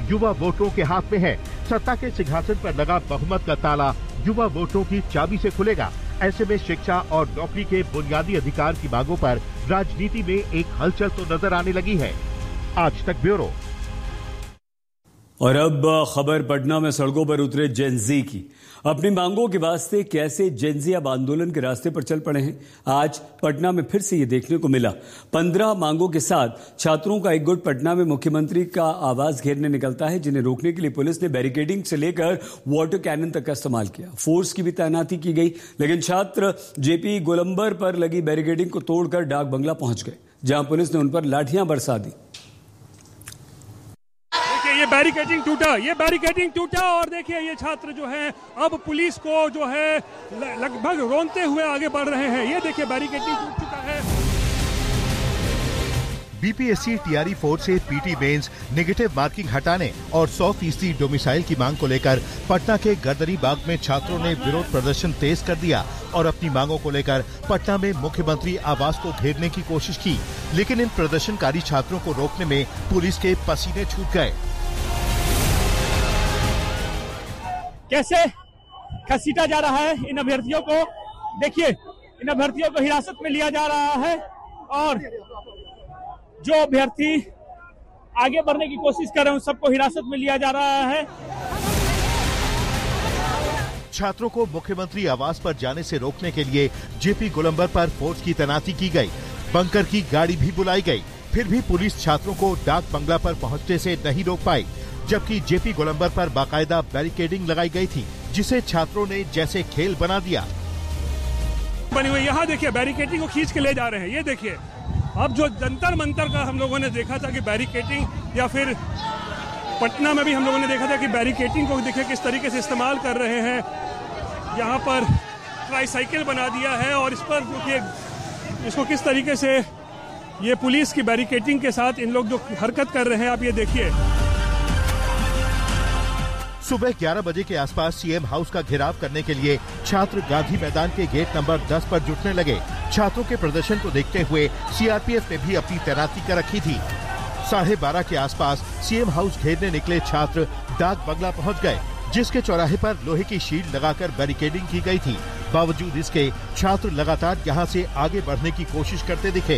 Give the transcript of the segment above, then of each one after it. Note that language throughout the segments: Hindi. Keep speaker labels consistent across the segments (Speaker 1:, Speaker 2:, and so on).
Speaker 1: युवा वोटरों के हाथ में है। सत्ता के सिंहासन पर लगा बहुमत का ताला युवा वोटरों की चाबी से खुलेगा। ऐसे में शिक्षा और नौकरी के बुनियादी अधिकार की मांगों पर राजनीति में एक हलचल तो नजर आने लगी है। आज तक ब्यूरो।
Speaker 2: और अब खबर पटना में सड़कों पर उतरे जेनजी की। अपनी मांगों के वास्ते कैसे जेनजी अब आंदोलन के रास्ते पर चल पड़े हैं, आज पटना में फिर से ये देखने को मिला। 15 मांगों के साथ छात्रों का एक गुट पटना में मुख्यमंत्री का आवास घेरने निकलता है, जिन्हें रोकने के लिए पुलिस ने बैरिकेडिंग से लेकर वाटर कैनन तक का इस्तेमाल किया। फोर्स की भी तैनाती की गई, लेकिन छात्र जेपी गोलंबर पर लगी बैरिकेडिंग को तोड़कर डाक बंगला पहुंच गए, जहां पुलिस ने उन पर लाठियां बरसा दी।
Speaker 3: ये बैरिकेडिंग टूटा और देखिए ये छात्र जो है अब पुलिस को जो है लगभग रोनते हुए आगे बढ़ रहे हैं। ये देखिए बैरिकेडिंग टूट चुका है।
Speaker 1: बीपीएससी टीआरई 4 से पीटी मेंस नेगेटिव मार्किंग हटाने और 100% डोमिसाइल की मांग को लेकर पटना के गर्दनी बाग में छात्रों ने विरोध प्रदर्शन तेज कर दिया और अपनी मांगों को लेकर पटना में मुख्यमंत्री आवास को घेरने की कोशिश की, लेकिन इन प्रदर्शनकारी छात्रों को रोकने में पुलिस के पसीने छूट गए।
Speaker 4: कैसे घसीटा जा रहा है इन अभ्यर्थियों को, देखिए इन अभ्यर्थियों को हिरासत में लिया जा रहा है और जो अभ्यर्थी आगे बढ़ने की कोशिश कर रहे हैं उन सबको हिरासत में लिया जा रहा है।
Speaker 1: छात्रों को मुख्यमंत्री आवास पर जाने से रोकने के लिए जेपी गोलंबर पर फोर्स की तैनाती की गई, बंकर की गाड़ी भी बुलाई गई, फिर भी पुलिस छात्रों को डाक बंगला पर पहुंचने से नहीं रोक पाई, जबकि जेपी गोलंबर पर बाकायदा बैरिकेडिंग लगाई गई थी, जिसे छात्रों ने जैसे खेल बना दिया।
Speaker 3: बनी हुई यहाँ देखिए बैरिकेडिंग को खींच के ले जा रहे हैं। ये देखिए अब जो जंतर मंतर का हम लोगों ने देखा था कि बैरिकेडिंग, या फिर पटना में भी हम लोगों ने देखा था कि बैरिकेडिंग को देखिए किस तरीके से इस्तेमाल कर रहे हैं। यहाँ पर ट्राईसाइकिल बना दिया है और इस पर इसको किस तरीके से ये पुलिस की बैरिकेडिंग के साथ इन लोग जो हरकत कर रहे हैं, आप ये देखिए।
Speaker 1: सुबह 11 बजे के आसपास सीएम हाउस का घेराव करने के लिए छात्र गांधी मैदान के गेट नंबर 10 पर जुटने लगे। छात्रों के प्रदर्शन को देखते हुए सीआरपीएफ ने भी अपनी तैनाती कर रखी थी। 12:30 के आसपास सीएम हाउस घेरने निकले छात्र डाक बंगला पहुंच गए, जिसके चौराहे पर लोहे की शील्ड लगाकर बैरिकेडिंग की गई थी। बावजूद इसके छात्र लगातार यहां से आगे बढ़ने की कोशिश करते दिखे।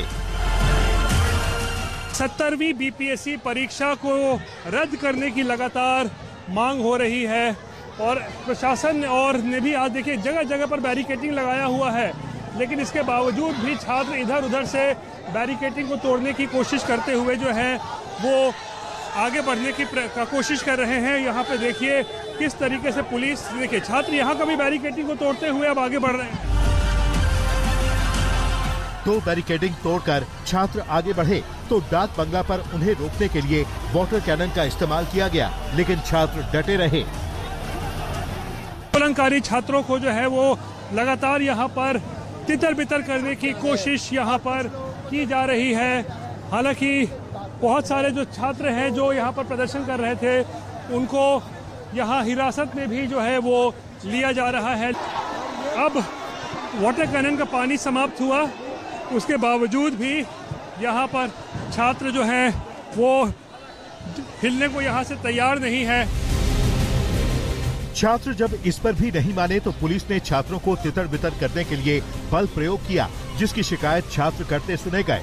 Speaker 3: 70वीं बीपीएससी परीक्षा को रद्द करने की लगातार मांग हो रही है और प्रशासन और ने भी आज देखिए जगह जगह पर बैरिकेडिंग लगाया हुआ है, लेकिन इसके बावजूद भी छात्र इधर उधर से बैरिकेडिंग को तोड़ने की कोशिश करते हुए जो है वो आगे बढ़ने की कोशिश कर रहे हैं। यहाँ पे देखिए किस तरीके से पुलिस, देखिए छात्र यहाँ का भी बैरिकेडिंग को तोड़ते हुए अब आगे बढ़ रहे हैं।
Speaker 1: तो बैरिकेडिंग तोड़कर छात्र आगे बढ़े तो डाक बंगला पर उन्हें रोकने के लिए वाटर कैनन का इस्तेमाल किया गया, लेकिन छात्र डटे रहे।
Speaker 3: आंदोलनकारी छात्रों को जो है वो लगातार यहाँ पर तितर बितर करने की कोशिश यहाँ पर की जा रही है। हालांकि बहुत सारे जो छात्र हैं जो यहाँ पर प्रदर्शन कर रहे थे, उनको यहाँ हिरासत में भी जो है वो लिया जा रहा है। अब वाटर कैनन का पानी समाप्त हुआ, उसके बावजूद भी यहाँ पर छात्र जो हैं वो हिलने को यहाँ से तैयार नहीं है।
Speaker 1: छात्र जब इस पर भी नहीं माने तो पुलिस ने छात्रों को तितर बितर करने के लिए बल प्रयोग किया, जिसकी शिकायत छात्र करते सुने गए।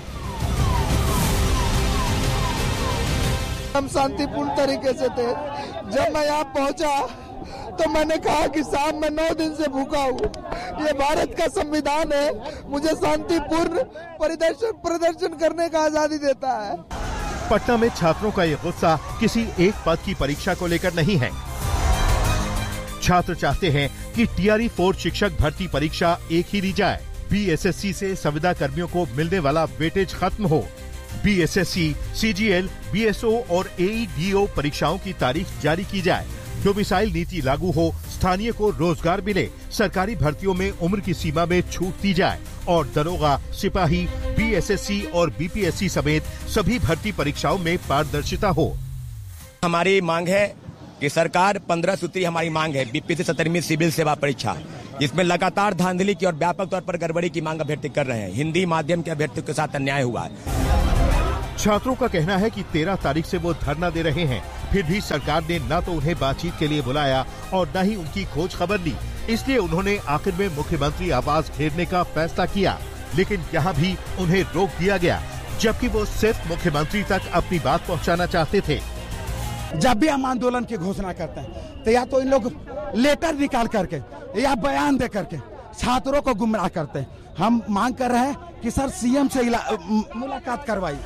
Speaker 5: हम शांतिपूर्ण तरीके से थे। जब मैं यहाँ पहुँचा तो मैंने कहा कि साहब मैं 9 दिन से भूखा हूँ, ये भारत का संविधान है, मुझे शांतिपूर्ण प्रदर्शन करने का आजादी देता है।
Speaker 1: पटना में छात्रों का ये गुस्सा किसी एक पद की परीक्षा को लेकर नहीं है। छात्र चाहते हैं कि टीआरई 4 शिक्षक भर्ती परीक्षा एक ही ली जाए। बीएसएससी से संविदा कर्मियों को मिलने वाला वेटेज खत्म हो। बीएसएससी, सीजीएल, बीएसओ और एईडीओ परीक्षाओं की तारीख जारी की जाए। डोमिसाइल नीति लागू हो, स्थानीय को रोजगार मिले, सरकारी भर्तियों में उम्र की सीमा में छूट दी जाए और दरोगा, सिपाही, बीएसएससी और बीपीएससी समेत सभी भर्ती परीक्षाओं में पारदर्शिता हो।
Speaker 6: हमारी मांग है कि सरकार 15 सूत्री हमारी मांग है बीपीएससी 17वीं सिविल सेवा परीक्षा, इसमें लगातार धांधली की और व्यापक तौर पर गड़बड़ी की मांग अभ्यर्थी कर रहे हैं। हिंदी माध्यम के अभ्यर्थियों के साथ अन्याय हुआ है।
Speaker 1: छात्रों का कहना है कि 13 तारीख से वो धरना दे रहे हैं, फिर भी सरकार ने न तो उन्हें बातचीत के लिए बुलाया और न ही उनकी खोज खबर ली। इसलिए उन्होंने आखिर में मुख्यमंत्री आवास घेरने का फैसला किया, लेकिन यहाँ भी उन्हें रोक दिया गया, जबकि वो सिर्फ मुख्यमंत्री तक अपनी बात पहुँचाना चाहते थे।
Speaker 7: जब भी हम आंदोलन की घोषणा करते हैं तो या तो इन लोग लेटर निकाल करके या बयान दे करके छात्रों को गुमराह करते हैं। हम मांग कर रहे हैं कि सर सीएम से मुलाकात करवाई।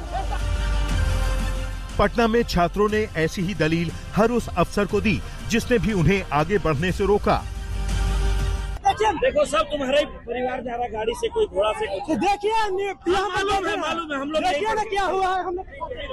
Speaker 1: पटना में छात्रों ने ऐसी ही दलील हर उस अफसर को दी जिसने भी उन्हें आगे बढ़ने से रोका।
Speaker 4: देखो सब तुम्हारे परिवार जा रहा गाड़ी से, कोई घोड़ा से, कुछ देखिए मालूम है हम लोग देखिए ना क्या हुआ है। हम लोग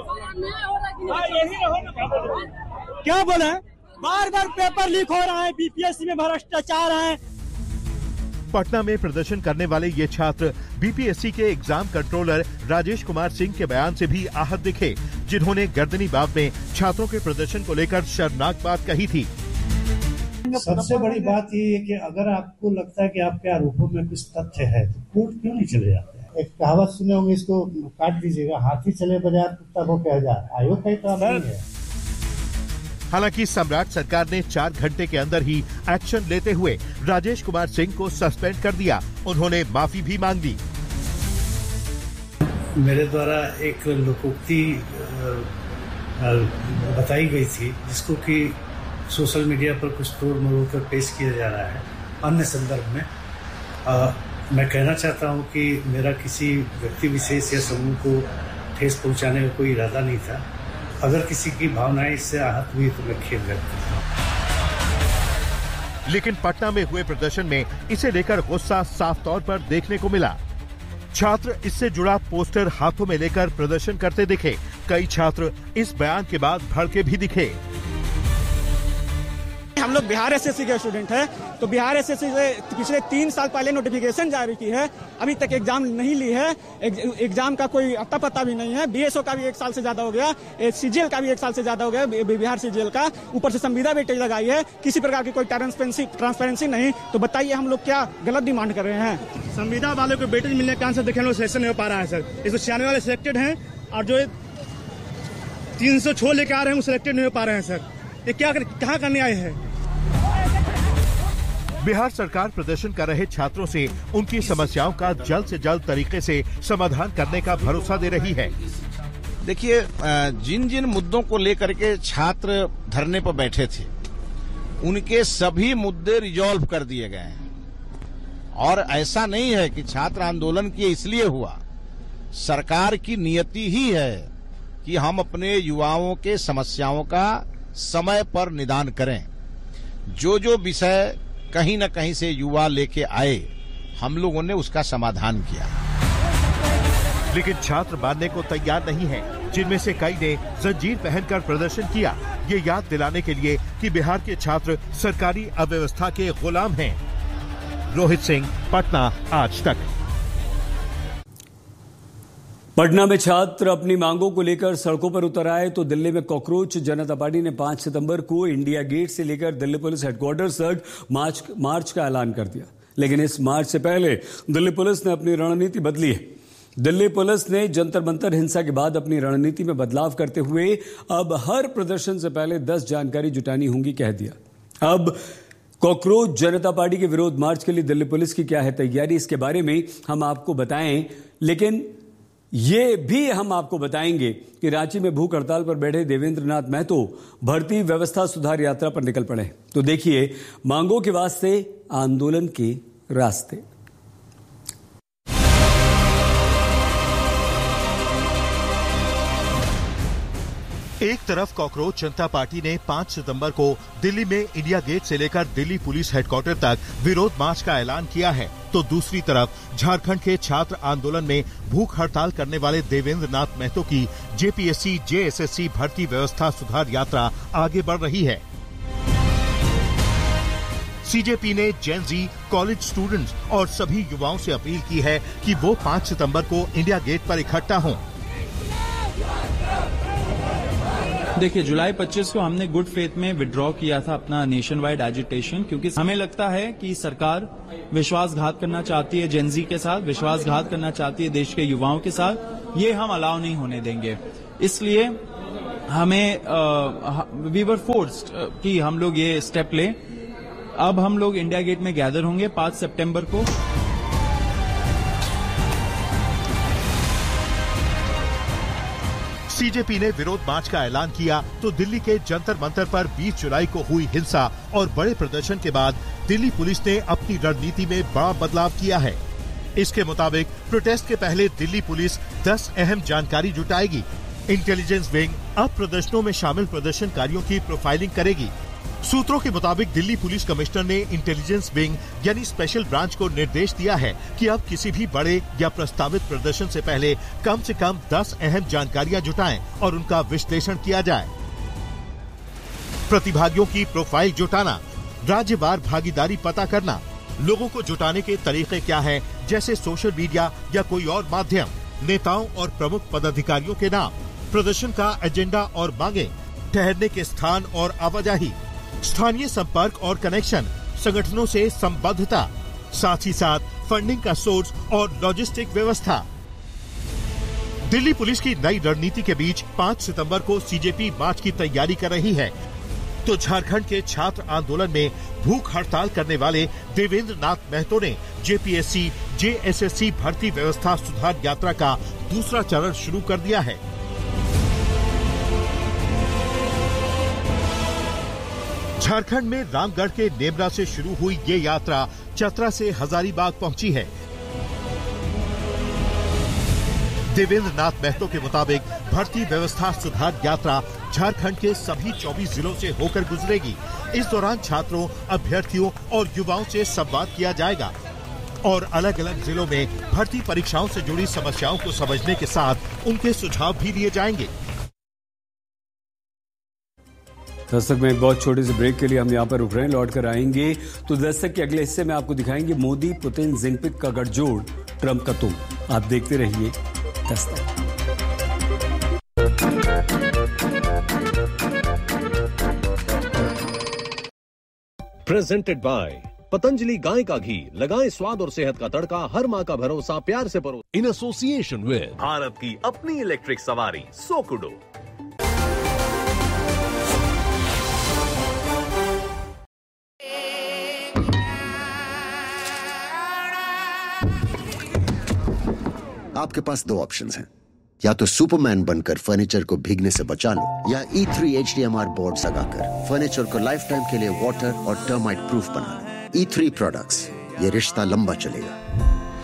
Speaker 4: क्या बोले, बार बार पेपर लीक हो रहा है, बीपीएससी में भ्रष्टाचार है।
Speaker 1: पटना में प्रदर्शन करने वाले ये छात्र बीपीएससी के एग्जाम कंट्रोलर राजेश कुमार सिंह के बयान से भी आहत दिखे, जिन्होंने गर्दनी बाग में छात्रों के प्रदर्शन को लेकर शर्मनाक बात कही थी।
Speaker 8: सबसे बड़ी बात ये है कि अगर आपको लगता है कि आपके आरोपों में कुछ तथ्य है तो कोर्ट क्यों नहीं चले जाते हैं? एक कहावत सुने होंगे, इसको काट दीजिएगा, हाथी चले बाजार कुत्ता भौंके हजार। आयोग का ही काम नहीं है।
Speaker 1: हालांकि सम्राट सरकार ने 4 घंटे के अंदर ही एक्शन लेते हुए राजेश कुमार सिंह को सस्पेंड कर दिया। उन्होंने माफी भी मांग ली।
Speaker 8: मेरे द्वारा एक लोकोक्ति बताई गई थी, जिसको कि सोशल मीडिया पर कुछ तोड़ मरोड़ कर पेश किया जा रहा है अन्य संदर्भ में। मैं कहना चाहता हूं कि मेरा किसी व्यक्ति विशेष या समूह को ठेस पहुंचाने का कोई इरादा नहीं था। अगर किसी की भावनाएं इससे आहत हुई तो मैं खेद व्यक्त करता हूं।
Speaker 1: लेकिन पटना में हुए प्रदर्शन में इसे लेकर गुस्सा साफ तौर पर देखने को मिला। छात्र इससे जुड़ा पोस्टर हाथों में लेकर प्रदर्शन करते दिखे। कई छात्र इस बयान के बाद भड़के भी दिखे।
Speaker 4: हम लोग बिहार एसएससी के स्टूडेंट हैं, तो बिहार एसएससी से पिछले 3 साल पहले नोटिफिकेशन जारी की है, अभी तक एग्जाम नहीं ली है। एग्जाम का कोई अता पता भी नहीं है। बीएसओ का भी 1 साल से ज्यादा हो गया, सीजीएल का भी 1 साल से ज्यादा हो गया, बिहार सीजीएल का। ऊपर से संविदा वेटेज लगाई है, किसी प्रकार की कोई ट्रांसपेरेंसी नहीं। तो बताइए हम लोग क्या गलत डिमांड कर रहे हैं? संविदा वाले को वेटेज मिलने का आंसर देखने में सिलेक्शन नहीं हो पा रहा है सर। 196 वाले सिलेक्टेड हैं और जो 306 लेके आ रहे हैं वो सिलेक्टेड नहीं हो पा रहे हैं सर। ये क्या कहाँ करने आए हैं?
Speaker 1: बिहार सरकार प्रदर्शन कर रहे छात्रों से उनकी समस्याओं का जल्द से जल्द तरीके से समाधान करने का भरोसा दे रही है।
Speaker 9: देखिए, जिन जिन मुद्दों को लेकर के छात्र धरने पर बैठे थे, उनके सभी मुद्दे रिजॉल्व कर दिए गए हैं। और ऐसा नहीं है कि छात्र आंदोलन किए इसलिए हुआ। सरकार की नियति ही है कि हम अपने युवाओं के समस्याओं का समय पर निदान करें। जो विषय कहीं न कहीं से युवा लेके आए, हम लोगों ने उसका समाधान किया।
Speaker 1: लेकिन छात्र मानने को तैयार नहीं हैं, जिनमें से कई ने जंजीर पहनकर प्रदर्शन किया, ये याद दिलाने के लिए कि बिहार के छात्र सरकारी अव्यवस्था के गुलाम हैं। रोहित सिंह, पटना, आज तक।
Speaker 2: पटना में छात्र अपनी मांगों को लेकर सड़कों पर उतर आए तो दिल्ली में कॉकरोच जनता पार्टी ने 5 सितंबर को इंडिया गेट से लेकर दिल्ली पुलिस हेडक्वार्टर्स तक मार्च का ऐलान कर दिया। लेकिन इस मार्च से पहले दिल्ली पुलिस ने अपनी रणनीति बदली है। दिल्ली पुलिस ने जंतर मंतर हिंसा के बाद अपनी रणनीति में बदलाव करते हुए अब हर प्रदर्शन से पहले 10 जानकारी जुटानी होंगी कह दिया। अब कॉकरोच जनता पार्टी के विरोध मार्च के लिए दिल्ली पुलिस की क्या है तैयारी, इसके बारे में हम आपको बताएं। लेकिन ये भी हम आपको बताएंगे कि रांची में भूख हड़ताल पर बैठे देवेंद्र नाथ महतो भर्ती व्यवस्था सुधार यात्रा पर निकल पड़े। तो देखिए मांगों के वास्ते आंदोलन के रास्ते।
Speaker 1: एक तरफ कॉकरोच जनता पार्टी ने 5 सितंबर को दिल्ली में इंडिया गेट से लेकर दिल्ली पुलिस हेडक्वार्टर तक विरोध मार्च का ऐलान किया है, तो दूसरी तरफ झारखंड के छात्र आंदोलन में भूख हड़ताल करने वाले देवेंद्र नाथ महतो की जेपीएससी जेएसएससी भर्ती व्यवस्था सुधार यात्रा आगे बढ़ रही है। सीजेपी ने जेन जी, कॉलेज स्टूडेंट्स और सभी युवाओं से अपील की है कि वो 5 सितंबर को इंडिया गेट पर इकट्ठा हों।
Speaker 10: देखिए, जुलाई 25 को हमने गुड फेथ में विड्रॉ किया था अपना नेशन वाइड एजिटेशन, क्योंकि हमें लगता है कि सरकार विश्वासघात करना चाहती है जेन जी के साथ, विश्वासघात करना चाहती है देश के युवाओं के साथ। ये हम अलाउ नहीं होने देंगे। इसलिए हमें वी वर फोर्स्ड कि हम लोग ये स्टेप लें। अब हम लोग इंडिया गेट में गैदर होंगे 5 सितंबर को।
Speaker 1: सीजेपी ने विरोध मार्च का ऐलान किया तो दिल्ली के जंतर मंतर पर 20 जुलाई को हुई हिंसा और बड़े प्रदर्शन के बाद दिल्ली पुलिस ने अपनी रणनीति में बड़ा बदलाव किया है। इसके मुताबिक प्रोटेस्ट के पहले दिल्ली पुलिस 10 अहम जानकारी जुटाएगी। इंटेलिजेंस विंग अब प्रदर्शनों में शामिल प्रदर्शनकारियों की प्रोफाइलिंग करेगी। सूत्रों के मुताबिक दिल्ली पुलिस कमिश्नर ने इंटेलिजेंस विंग यानी स्पेशल ब्रांच को निर्देश दिया है कि अब किसी भी बड़े या प्रस्तावित प्रदर्शन से पहले कम से कम 10 अहम जानकारियां जुटाएं और उनका विश्लेषण किया जाए। प्रतिभागियों की प्रोफाइल जुटाना, राज्यवार भागीदारी पता करना, लोगों को जुटाने के तरीके क्या हैं, जैसे सोशल मीडिया या कोई और माध्यम, नेताओं और प्रमुख पदाधिकारियों के नाम, प्रदर्शन का एजेंडा और मांगे, ठहरने के स्थान और आवाजाही, स्थानीय संपर्क और कनेक्शन, संगठनों से संबद्धता, साथ ही साथ फंडिंग का सोर्स और लॉजिस्टिक व्यवस्था। दिल्ली पुलिस की नई रणनीति के बीच 5 सितंबर को सीजेपी मार्च की तैयारी कर रही है, तो झारखंड के छात्र आंदोलन में भूख हड़ताल करने वाले देवेंद्र नाथ महतो ने जेपीएससी, जेएसएससी भर्ती व्यवस्था सुधार यात्रा का दूसरा चरण शुरू कर दिया है। झारखंड में रामगढ़ के नेमरा से शुरू हुई ये यात्रा चतरा से हजारीबाग पहुंची है। देवेंद्र नाथ महतो के मुताबिक भर्ती व्यवस्था सुधार यात्रा झारखंड के सभी 24 जिलों से होकर गुजरेगी। इस दौरान छात्रों, अभ्यर्थियों और युवाओं से संवाद किया जाएगा और अलग अलग जिलों में भर्ती परीक्षाओं से जुड़ी समस्याओं को समझने के साथ उनके सुझाव भी दिए जाएंगे।
Speaker 2: दस्तक में एक बहुत छोटे से ब्रेक के लिए हम यहाँ पर रुक रहे हैं, लौट कर आएंगे तो दस्तक के अगले हिस्से में आपको दिखाएंगे मोदी, पुतिन, जिनपिंग का गठजोड़, ट्रंप का तुम। आप देखते रहिए दस्तक।
Speaker 11: प्रेजेंटेड बाय पतंजलि गाय का घी, लगाएं स्वाद और सेहत का तड़का, हर माँ का भरोसा प्यार से परो। इन एसोसिएशन विद भारत की अपनी इलेक्ट्रिक सवारी सोकुडो।
Speaker 12: आपके पास 2 ऑप्शंस हैं, या तो सुपरमैन बनकर फर्नीचर को भीगने से बचा लो, या E3 HDMR बोर्ड लगाकर फर्नीचर को लाइफ टाइम के लिए वाटर और टर्माइट प्रूफ बना लो। E3 प्रोडक्ट्स, ये रिश्ता लंबा चलेगा।